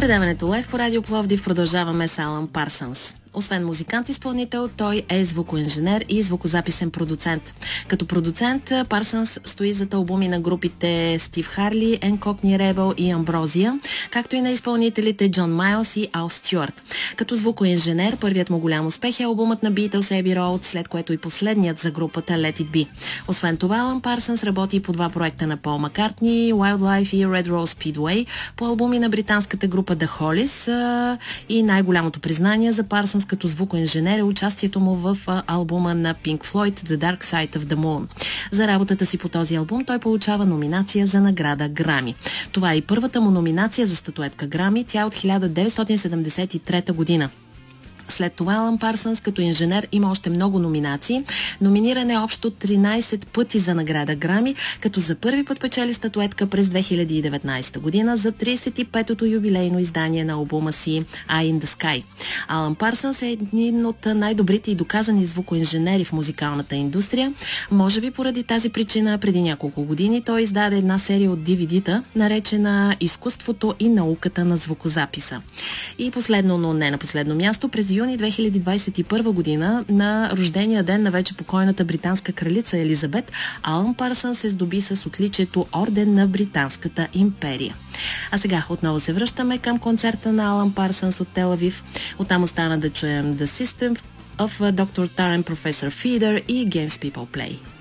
предаването Лайв по Радио Пловдив продължаваме с Алън Парсънс. Освен музикант-изпълнител, той е звукоинженер и звукозаписен продуцент. Като продуцент, Парсънс стои зад албуми на групите Стив Харли, Encockney Rebel и Амброзия, както и на изпълнителите Джон Майлс и Ал Стюарт. Като звукоинженер, първият му голям успех е албумът на Beatles Abbey Road, след което и последният за групата Let It Be. Освен това, Алън Парсънс работи по два проекта на Пол Маккартни, Wildlife и Red Rose Speedway, по албуми на британската група The Hollies и най-голямото признание за Парсънс като звукоинженер е участието му в албума на Pink Floyd The Dark Side of the Moon. За работата си по този албум той получава номинация за награда Грами. Това е и първата му номинация за статуетка Грами, тя от 1973 година. След това Алън Парсънс като инженер има още много номинации. Номиниран е общо 13 пъти за награда Грами, като за първи път печели статуетка през 2019 година за 35-то юбилейно издание на албума си Eye in the Sky. Алън Парсънс е един от най-добрите и доказани звукоинженери в музикалната индустрия. Може би поради тази причина преди няколко години той издаде една серия от DVD-та, наречена "Изкуството и науката на звукозаписа". И последно, но не на последно място, през юни 2021 година, на рождения ден на вече покойната британска кралица Елизабет, Алън Парсънс се здоби с отличието Орден на Британската империя. А сега отново се връщаме към концерта на Алън Парсънс от Тел Авив. Оттам остана да чуем The System of Dr. Taren, Professor Feeder и Games People Play.